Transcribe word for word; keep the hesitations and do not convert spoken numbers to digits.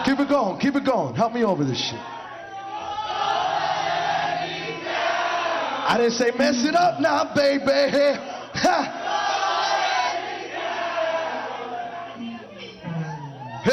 Keep it going. Keep it going. Help me over this shit. I didn't say mess it up now, baby. Ha.